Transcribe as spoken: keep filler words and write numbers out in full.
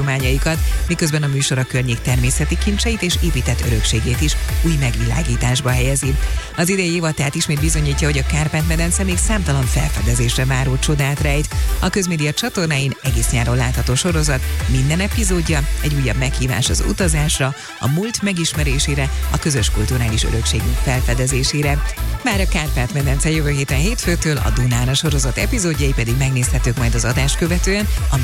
hagyományaikat, miközben a műsor a környék természeti kincseit és épített örökségét is új megvilágításba helyezi. Az idei évad tehát ismét bizonyítja, hogy a Kárpát-medence még számtalan felfedezésre váró csodát rejt. A Közmédia csatornáin egész nyáron látható sorozat, minden epizódja egy újabb meghívás az utazásra, a múlt megismerésére, a közös kulturális örökségünk felfedezésére. Már a Kárpát-medence jövő héten hétfőtől, a Dunán a sorozat epizódjai pedig megnézhetők majd az adást követően a